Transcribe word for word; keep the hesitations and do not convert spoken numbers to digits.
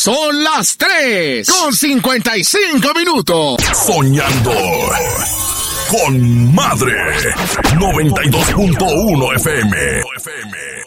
Son las tres con cincuenta y cinco minutos. Soñando con Madre. noventa y dos punto uno F M.